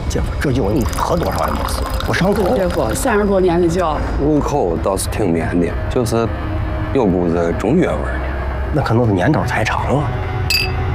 姐夫，这酒你喝多少也没事，我上头。 姐夫，30多年的酒， 入口倒是挺绵的，就是有股子中药味儿的。 那可能是年头太长了。